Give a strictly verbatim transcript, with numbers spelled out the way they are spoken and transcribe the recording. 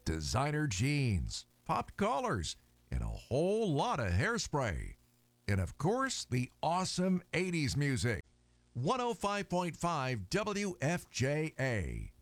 designer jeans, popped collars, and a whole lot of hairspray. And of course, the awesome eighties music. one oh five point five W F J A.